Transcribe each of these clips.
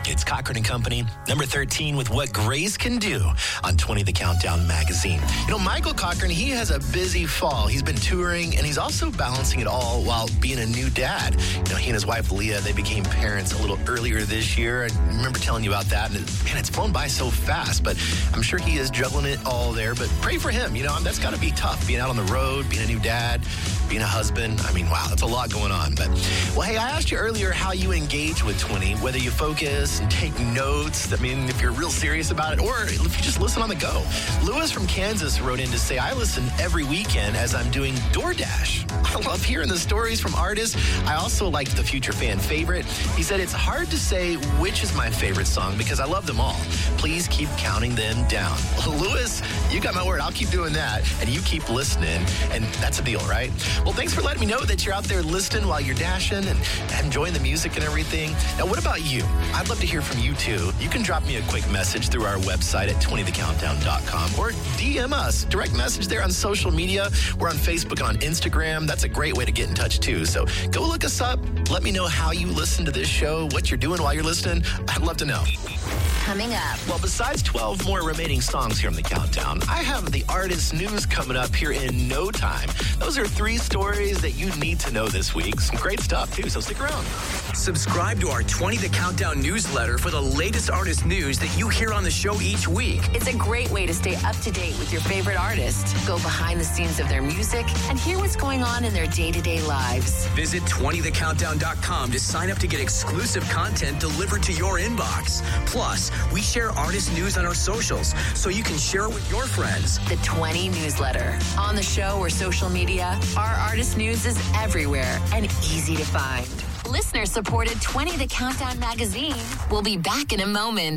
It's Cochran and Company, number 13 with What Grace Can Do on 20 The Countdown magazine. You know, Michael Cochran, he has a busy fall. He's been touring, and he's also balancing it all while being a new dad. You know, he and his wife, Leah, they became parents a little earlier this year. I remember telling you about that, and man, it's flown by so fast, but I'm sure he is juggling it all there. But pray for him. You know, that's got to be tough, being out on the road, being a new dad, being a husband. I mean, wow, that's a lot going on. But, well, hey, I asked you earlier how you engage with 20, whether you focus and take notes. I mean, if you're real serious about it, or if you just listen on the go. Lewis from Kansas wrote in to say, I listen every weekend as I'm doing DoorDash. I love hearing the stories from artists. I also like the Future Fan favorite. He said, it's hard to say which is my favorite song because I love them all. Please keep counting them down. Well, Lewis, you got my word. I'll keep doing that, and you keep listening, and that's a deal, right? Well, thanks for letting me know that you're out there listening while you're dashing and enjoying the music and everything. Now, what about you? I'd love to hear from you, too. You can drop me a quick message through our website at 20thecountdown.com or DM us. Direct message there on social media. We're on Facebook and on Instagram. That's a great way to get in touch, too. So go look us up. Let me know how you listen to this show, what you're doing while you're listening. I'd love to know. Coming up. Well, besides 12 more remaining songs here on the Countdown, I have the artist news coming up here in no time. Those are 3 stories that you need to know this week. Some great stuff, too, so stick around. Subscribe to our 20 The Countdown newsletter for the latest artist news that you hear on the show each week. It's a great way to stay up to date with your favorite artist, go behind the scenes of their music, and hear what's going on in their day-to-day lives. Visit 20thecountdown.com to sign up to get exclusive content delivered to your inbox. Plus, we share artist news on our socials, so you can share it with your friends. The 20 newsletter. On the show or social media, our artist news is everywhere and easy to find. Listener-supported 20 The Countdown magazine. We'll be back in a moment.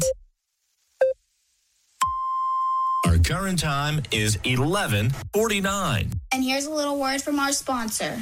Our current time is 11:49. And here's a little word from our sponsor.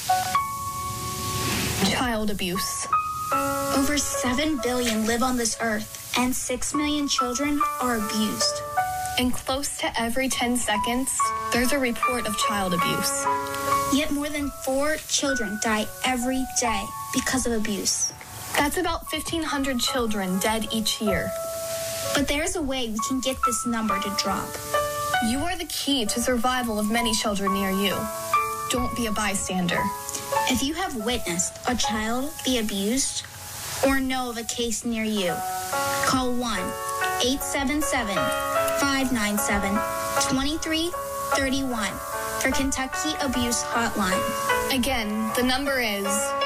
Child abuse. Over 7 billion live on this earth, and 6 million children are abused. And close to every 10 seconds, there's a report of child abuse. Yet more than 4 children die every day because of abuse. That's about 1,500 children dead each year. But there's a way we can get this number to drop. You are the key to survival of many children near you. Don't be a bystander. If you have witnessed a child be abused or know of a case near you, call 1-877-597-2331 for Kentucky Abuse Hotline. Again, the number is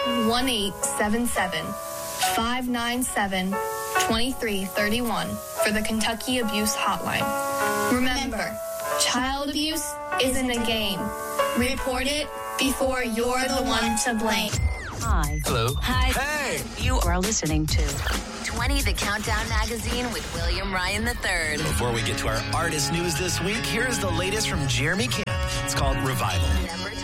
1-877-597-2331 for the Kentucky Abuse Hotline. Remember, child abuse isn't a game. Report it before you're the one to blame. Hi. Hello. Hi. Hey. You are listening to 20 The Countdown magazine with William Ryan III. Before we get to our artist news this week, here's the latest from Jeremy Camp. It's called Revival. Number